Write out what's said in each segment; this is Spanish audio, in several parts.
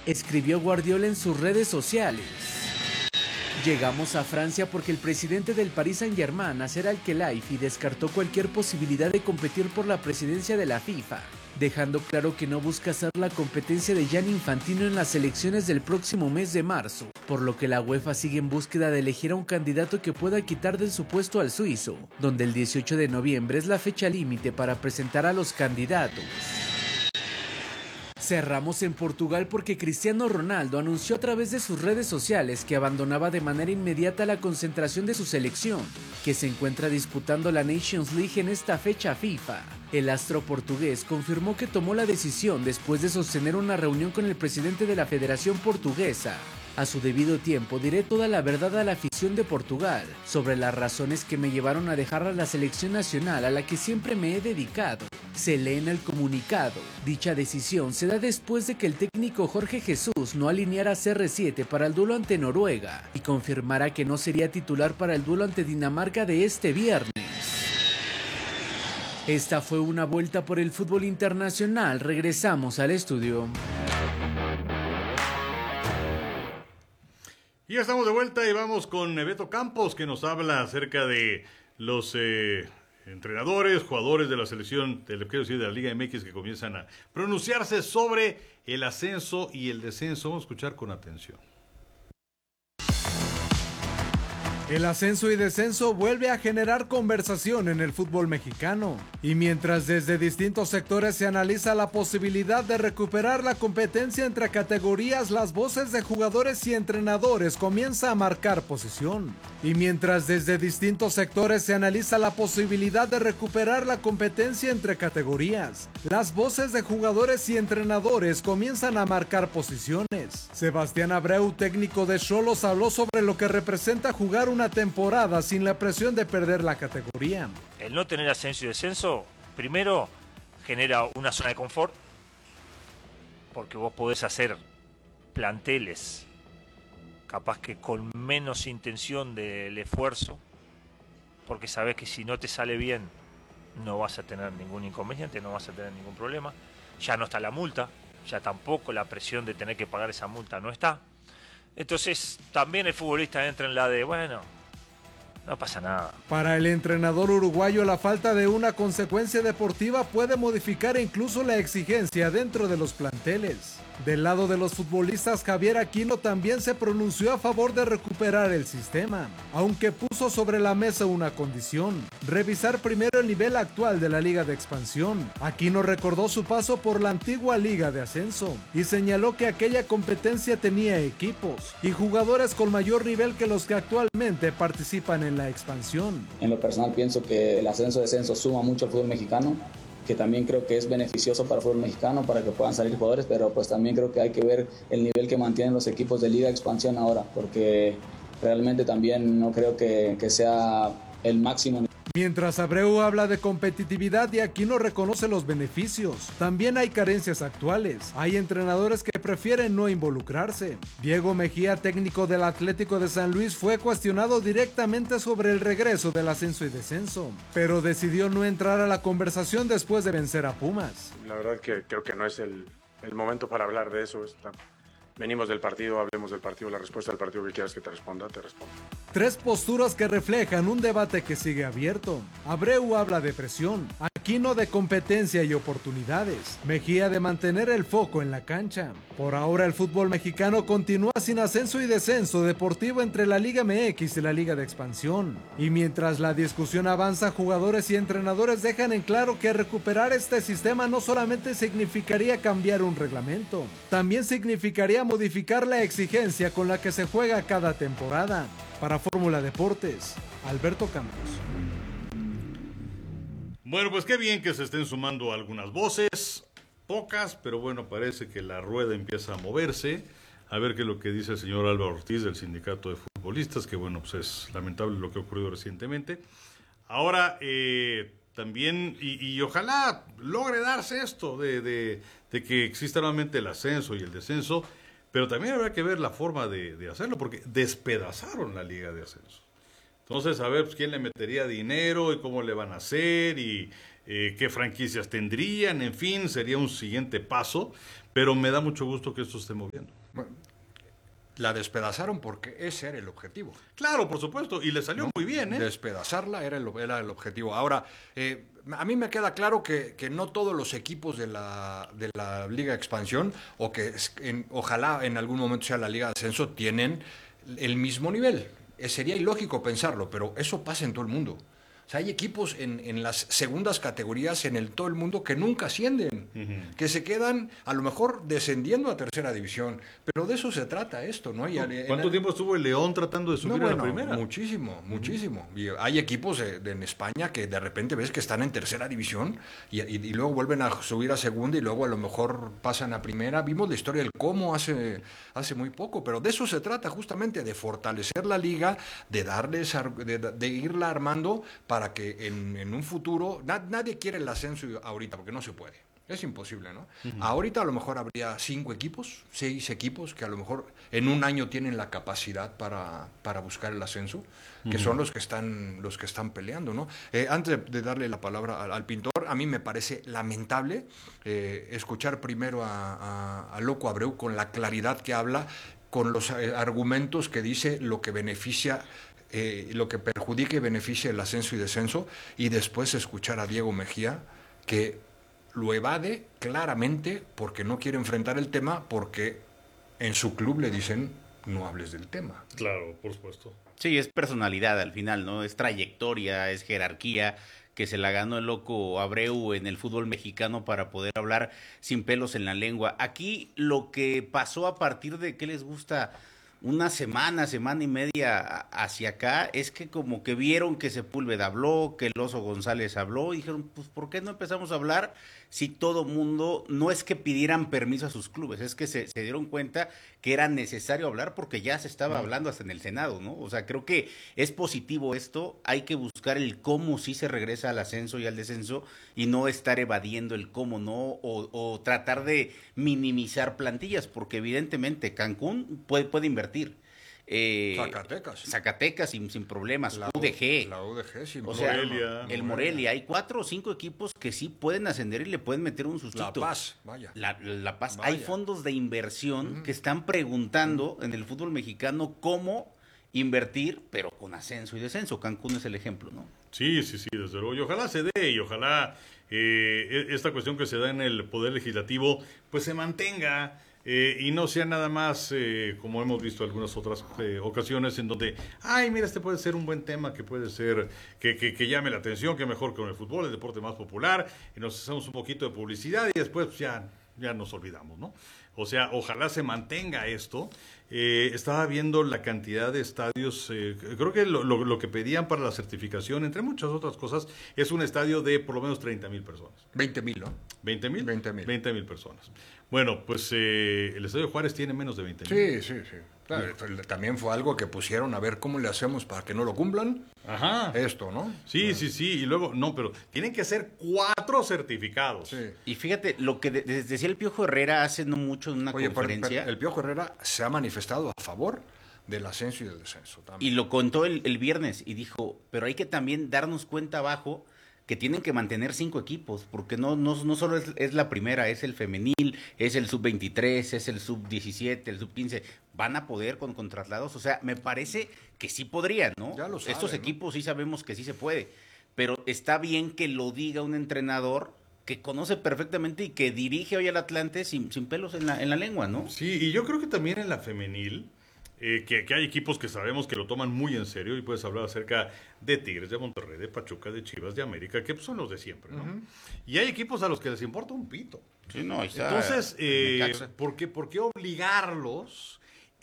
escribió Guardiola en sus redes sociales. Llegamos a Francia porque el presidente del Paris Saint-Germain, Nasser Al-Khelaifi, descartó cualquier posibilidad de competir por la presidencia de la FIFA, dejando claro que no busca hacer la competencia de Gianni Infantino en las elecciones del próximo mes de marzo, por lo que la UEFA sigue en búsqueda de elegir a un candidato que pueda quitar de su puesto al suizo, donde el 18 de noviembre es la fecha límite para presentar a los candidatos. Cerramos en Portugal porque Cristiano Ronaldo anunció a través de sus redes sociales que abandonaba de manera inmediata la concentración de su selección, que se encuentra disputando la Nations League en esta fecha FIFA. El astro portugués confirmó que tomó la decisión después de sostener una reunión con el presidente de la Federación Portuguesa. A su debido tiempo diré toda la verdad a la afición de Portugal sobre las razones que me llevaron a dejar a la selección nacional a la que siempre me he dedicado. Se lee en el comunicado. Dicha decisión se da después de que el técnico Jorge Jesús no alineara a CR7 para el duelo ante Noruega y confirmara que no sería titular para el duelo ante Dinamarca de este viernes. Esta fue una vuelta por el fútbol internacional. Regresamos al estudio. Y ya estamos de vuelta y vamos con Beto Campos, que nos habla acerca de los entrenadores, jugadores de la selección, quiero decir, de la Liga MX, que comienzan a pronunciarse sobre el ascenso y el descenso. Vamos a escuchar con atención. El ascenso y descenso vuelve a generar conversación en el fútbol mexicano. Y mientras desde distintos sectores se analiza la posibilidad de recuperar la competencia entre categorías, las voces de jugadores y entrenadores comienzan a marcar posición. Y mientras desde distintos sectores se analiza la posibilidad de recuperar la competencia entre categorías, las voces de jugadores y entrenadores comienzan a marcar posiciones. Sebastián Abreu, técnico de Xolos, habló sobre lo que representa jugar una temporada sin la presión de perder la categoría. El no tener ascenso y descenso, primero, genera una zona de confort, porque vos podés hacer planteles capaz que con menos intención del esfuerzo, porque sabés que si no te sale bien no vas a tener ningún inconveniente, no vas a tener ningún problema. Ya no está la multa, ya tampoco la presión de tener que pagar esa multa no está. Entonces también el futbolista entra en la de, bueno, no pasa nada. Para el entrenador uruguayo, la falta de una consecuencia deportiva puede modificar incluso la exigencia dentro de los planteles. Del lado de los futbolistas, Javier Aquino también se pronunció a favor de recuperar el sistema, aunque puso sobre la mesa una condición: revisar primero el nivel actual de la Liga de Expansión. Aquino recordó su paso por la antigua Liga de Ascenso y señaló que aquella competencia tenía equipos y jugadores con mayor nivel que los que actualmente participan en la expansión. En lo personal pienso que el ascenso-descenso suma mucho al fútbol mexicano, que también creo que es beneficioso para el fútbol mexicano, para que puedan salir jugadores, pero pues también creo que hay que ver el nivel que mantienen los equipos de Liga de Expansión ahora, porque realmente también no creo que sea el máximo. Mientras Abreu habla de competitividad y Aquino reconoce los beneficios, también hay carencias actuales. Hay entrenadores que prefieren no involucrarse. Diego Mejía, técnico del Atlético de San Luis, fue cuestionado directamente sobre el regreso del ascenso y descenso, pero decidió no entrar a la conversación después de vencer a Pumas. La verdad que creo que no es el momento para hablar de eso. Venimos del partido, hablemos del partido, la respuesta del partido que quieras que te responda, te respondo. Tres posturas que reflejan un debate que sigue abierto. Abreu habla de presión, Aquino de competencia y oportunidades, Mejía de mantener el foco en la cancha. Por ahora el fútbol mexicano continúa sin ascenso y descenso deportivo entre la Liga MX y la Liga de Expansión. Y mientras la discusión avanza, jugadores y entrenadores dejan en claro que recuperar este sistema no solamente significaría cambiar un reglamento, también significaría modificar la exigencia con la que se juega cada temporada. Para Fórmula Deportes, Alberto Campos. Bueno, pues qué bien que se estén sumando algunas voces, pocas, pero bueno, parece que la rueda empieza a moverse. A ver qué es lo que dice el señor Álvaro Ortiz del Sindicato de Futbolistas, que bueno, pues es lamentable lo que ha ocurrido recientemente. Ahora, también, y ojalá logre darse esto de que exista nuevamente el ascenso y el descenso, pero también habrá que ver la forma de hacerlo, porque despedazaron la Liga de Ascenso. Entonces, a ver pues, quién le metería dinero y cómo le van a hacer y qué franquicias tendrían, en fin, sería un siguiente paso. pero me da mucho gusto que esto se esté moviendo. Bueno, la despedazaron porque ese era el objetivo. Claro, por supuesto, y le salió muy bien, ¿eh? Despedazarla era el objetivo. Ahora, a mí me queda claro que no todos los equipos de la Liga de Expansión, o que ojalá en algún momento sea la Liga de Ascenso, tienen el mismo nivel. Sería ilógico pensarlo, pero eso pasa en todo el mundo. O sea, hay equipos en las segundas categorías en todo el mundo que nunca ascienden, que se quedan a lo mejor descendiendo a tercera división, pero de eso se trata esto, ¿no? ¿Cuánto tiempo estuvo el León tratando de subir a la primera? Muchísimo. Y hay equipos en España que de repente ves que están en tercera división y luego vuelven a subir a segunda y luego a lo mejor pasan a primera. Vimos la historia del Como hace muy poco, pero de eso se trata justamente, de fortalecer la liga, de irla armando para que en un futuro, nadie quiere el ascenso ahorita porque no se puede, es imposible, ¿no? Ahorita a lo mejor habría 5 equipos, 6 equipos que a lo mejor en un año tienen la capacidad para buscar el ascenso, que son los que están peleando, ¿no? Antes de darle la palabra al pintor, a mí me parece lamentable escuchar primero a Loco Abreu con la claridad que habla, con los argumentos que dice lo que beneficia, lo que perjudica y beneficia el ascenso y descenso, y después escuchar a Diego Mejía, que lo evade claramente porque no quiere enfrentar el tema, porque en su club le dicen no hables del tema. Claro, por supuesto. Sí, es personalidad al final, ¿no? Es trayectoria, es jerarquía, que se la ganó el Loco Abreu en el fútbol mexicano para poder hablar sin pelos en la lengua. Aquí lo que pasó a partir de que les gusta una semana y media hacia acá, es que como que vieron que Sepúlveda habló, que el Oso González habló, y dijeron, pues ¿por qué no empezamos a hablar si todo mundo, no es que pidieran permiso a sus clubes, es que se dieron cuenta que era necesario hablar porque ya se estaba hablando hasta en el Senado, ¿no? O sea, creo que es positivo esto, hay que buscar el cómo sí se regresa al ascenso y al descenso y no estar evadiendo el cómo no, o tratar de minimizar plantillas, porque evidentemente Cancún puede invertir. Zacatecas sin problemas, La UDG sin o sea, Morelia. el Morelia, hay 4 o 5 equipos que sí pueden ascender y le pueden meter un sustito. La Paz, vaya. La Paz. Vaya. Hay fondos de inversión que están preguntando en el fútbol mexicano cómo invertir, pero con ascenso y descenso. Cancún es el ejemplo, ¿no? Sí, desde luego. Y ojalá se dé, y ojalá esta cuestión que se da en el Poder Legislativo pues se mantenga. Y no sea nada más como hemos visto algunas otras ocasiones en donde, mira, este puede ser un buen tema, que puede ser que llame la atención, que mejor que con el fútbol, el deporte más popular, y nos hacemos un poquito de publicidad y después pues, ya nos olvidamos, ¿no? O sea, ojalá se mantenga esto. Estaba viendo la cantidad de estadios, creo que lo que pedían para la certificación, entre muchas otras cosas, es un estadio de por lo menos 30,000 personas. 20,000, ¿no? ¿20,000? 20,000. 20,000 personas. Bueno, pues el Estadio Juárez tiene menos de 20,000. Sí. Claro, también fue algo que pusieron a ver cómo le hacemos para que no lo cumplan. Ajá. Esto, ¿no? Sí. Y luego, no, pero tienen que ser 4 certificados. Sí. Y fíjate, lo que decía el Piojo Herrera hace no mucho en una conferencia. El Piojo Herrera se ha manifestado a favor del ascenso y del descenso también. Y lo contó el viernes y dijo, pero hay que también darnos cuenta abajo que tienen que mantener 5 equipos, porque no solo es la primera, es el femenil, es el sub-23, es el sub-17, el sub-15, van a poder con traslados, o sea, me parece que sí podrían, ¿no? Ya lo sabe, estos equipos sí sabemos que sí se puede, pero está bien que lo diga un entrenador que conoce perfectamente y que dirige hoy al Atlante sin pelos en la lengua, ¿no? Sí, y yo creo que también en la femenil, que hay equipos que sabemos que lo toman muy en serio, y puedes hablar acerca de Tigres, de Monterrey, de Pachuca, de Chivas, de América, que son los de siempre, ¿no? Y hay equipos a los que les importa un pito. Sí, no, Entonces, ¿por qué obligarlos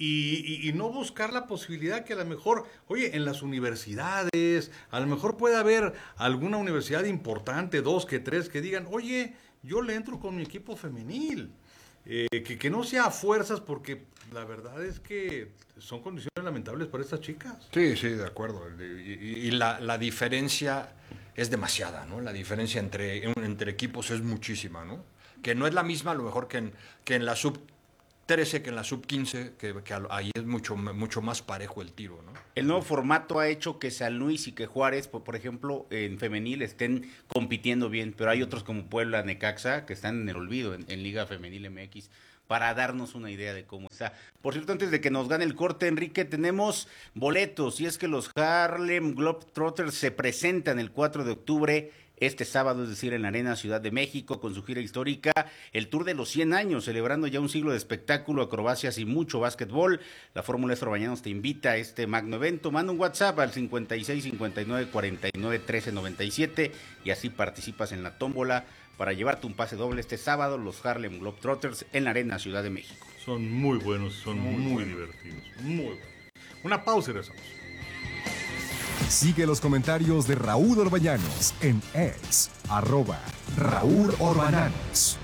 y no buscar la posibilidad que a lo mejor, oye, en las universidades, a lo mejor puede haber alguna universidad importante, 2, 3, que digan, oye, yo le entro con mi equipo femenil? Que no sea a fuerzas, porque la verdad es que son condiciones lamentables para estas chicas. Sí, de acuerdo. Y la diferencia es demasiada, ¿no? La diferencia entre equipos es muchísima, ¿no? Que no es la misma a lo mejor que en la 13 que en la sub-15, que ahí es mucho más parejo el tiro, ¿no? El nuevo formato ha hecho que San Luis y que Juárez, por ejemplo, en femenil estén compitiendo bien, pero hay otros como Puebla, Necaxa, que están en el olvido en Liga Femenil MX, para darnos una idea de cómo está. Por cierto, antes de que nos gane el corte, Enrique, tenemos boletos, y es que los Harlem Globetrotters se presentan el 4 de octubre, este sábado, es decir, en la Arena Ciudad de México, con su gira histórica, el Tour de los 100 años, celebrando ya un siglo de espectáculo, acrobacias y mucho básquetbol. La Fórmula Estro Bañanos te invita a este magno evento. Manda un WhatsApp al 56 59 49 13 97 y así participas en la tómbola para llevarte un pase doble este sábado, los Harlem Globetrotters en la Arena Ciudad de México. Son muy buenos, son muy divertidos, muy buenos. Una pausa y regresamos. Sigue los comentarios de Raúl Orbañanos en X, @Raúl Orbañanos.